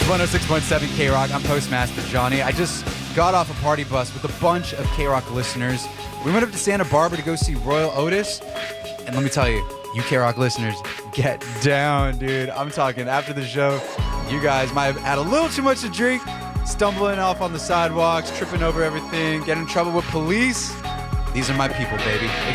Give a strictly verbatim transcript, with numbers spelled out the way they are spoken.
one oh six point seven K-Rock. I'm Postmaster Johnny. I just got off a party bus with a bunch of K-Rock listeners. We went up to Santa Barbara to go see Royal Otis. And let me tell you, you K-Rock listeners, get down, dude. I'm talking after the show, you guys might have had a little too much to drink, stumbling off on the sidewalks, tripping over everything, getting in trouble with police. These are my people, baby. It's